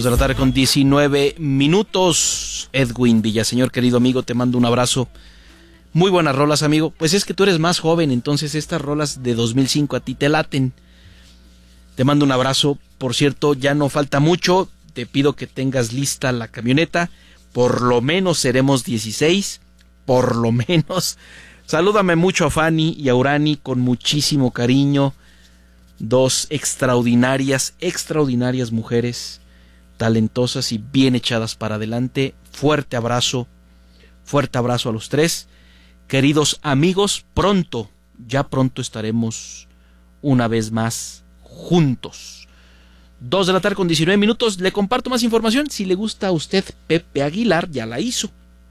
2 de la tarde con 19 minutos. Edwin Villaseñor, querido amigo, te mando un abrazo. Muy buenas rolas, amigo. Pues es que tú eres más joven, entonces estas rolas de 2005 a ti te laten. Te mando un abrazo. Por cierto, ya no falta mucho. Te pido que tengas lista la camioneta. Por lo menos seremos 16. Por lo menos. Salúdame mucho a Fanny y a Urani con muchísimo cariño. Dos extraordinarias mujeres, talentosas y bien echadas para adelante. Fuerte abrazo a los tres. Queridos amigos, ya pronto estaremos una vez más juntos. 2 de la tarde con 19 minutos. Le comparto más información. Si le gusta a usted Pepe Aguilar, ya la hizo.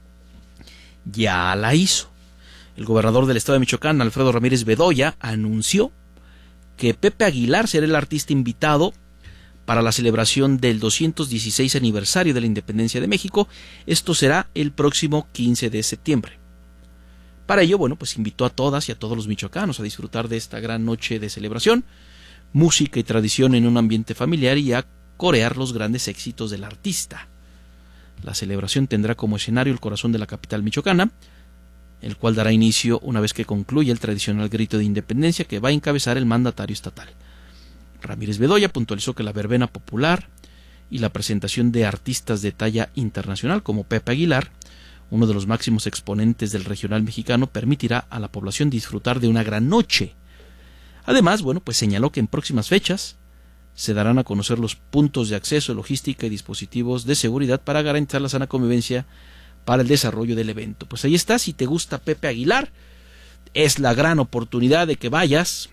El gobernador del estado de Michoacán, Alfredo Ramírez Bedoya, anunció que Pepe Aguilar será el artista invitado para la celebración del 216 aniversario de la independencia de México. Esto será el próximo 15 de septiembre. Para ello, pues invitó a todas y a todos los michoacanos a disfrutar de esta gran noche de celebración, música y tradición en un ambiente familiar y a corear los grandes éxitos del artista. La celebración tendrá como escenario el corazón de la capital michoacana, el cual dará inicio una vez que concluya el tradicional grito de independencia que va a encabezar el mandatario estatal. Ramírez Bedoya puntualizó que la verbena popular y la presentación de artistas de talla internacional como Pepe Aguilar, uno de los máximos exponentes del regional mexicano, permitirá a la población disfrutar de una gran noche. Además, señaló que en próximas fechas se darán a conocer los puntos de acceso, logística y dispositivos de seguridad para garantizar la sana convivencia para el desarrollo del evento. Pues ahí está. Si te gusta Pepe Aguilar, es la gran oportunidad de que vayas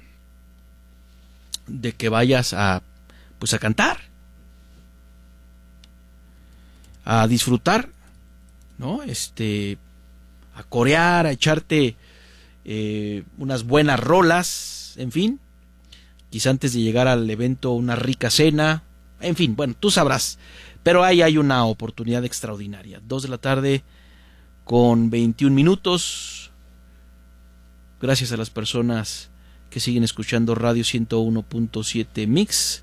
a cantar, a disfrutar, ¿no? A corear, a echarte unas buenas rolas, en fin. Quizá antes de llegar al evento una rica cena, en fin, tú sabrás. Pero ahí hay una oportunidad extraordinaria. 2 de la tarde con 21 minutos. Gracias a las personas que siguen escuchando Radio 101.7 Mix.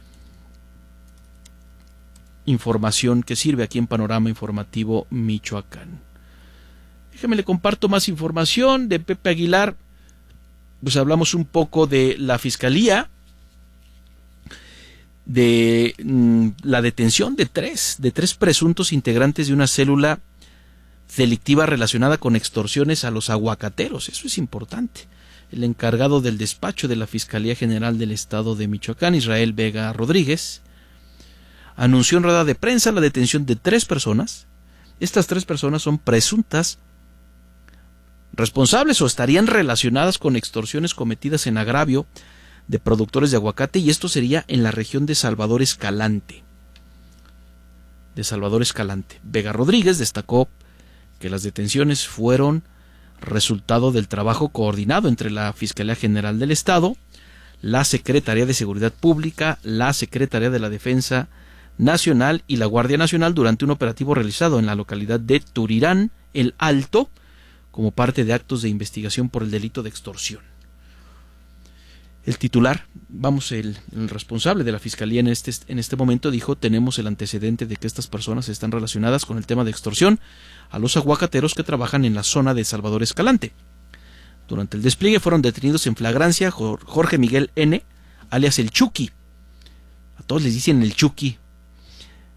Información que sirve aquí en Panorama Informativo Michoacán. Déjame le comparto más información de Pepe Aguilar. Hablamos un poco de la Fiscalía, de la detención de tres presuntos integrantes de una célula delictiva relacionada con extorsiones a los aguacateros. Eso es importante. El encargado del despacho de la Fiscalía General del Estado de Michoacán, Israel Vega Rodríguez, anunció en rueda de prensa la detención de 3 personas. Estas 3 personas son presuntas responsables o estarían relacionadas con extorsiones cometidas en agravio de productores de aguacate, y esto sería en la región de Salvador Escalante. Vega Rodríguez destacó que las detenciones fueron resultado del trabajo coordinado entre la Fiscalía General del Estado, la Secretaría de Seguridad Pública, la Secretaría de la Defensa Nacional y la Guardia Nacional durante un operativo realizado en la localidad de Turirán, El Alto, como parte de actos de investigación por el delito de extorsión. El titular, el responsable de la Fiscalía en este momento dijo: tenemos el antecedente de que estas personas están relacionadas con el tema de extorsión a los aguacateros que trabajan en la zona de Salvador Escalante. Durante el despliegue fueron detenidos en flagrancia Jorge Miguel N., alias el Chucky. A todos les dicen el Chucky,